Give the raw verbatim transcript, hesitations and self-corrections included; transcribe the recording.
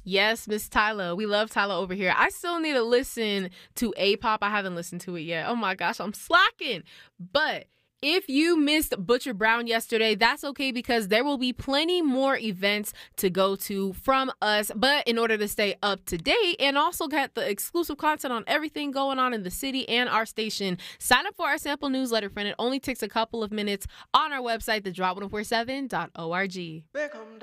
Yes, Miss Tyler. We love Tyler over here. I still need to listen to A-Pop. I haven't listened to it yet. Oh my gosh, I'm slacking. But if you missed Butcher Brown yesterday, that's okay because there will be plenty more events to go to from us. But in order to stay up to date and also get the exclusive content on everything going on in the city and our station, sign up for our sample newsletter, friend. It only takes a couple of minutes on our website, the drop one four seven dot org.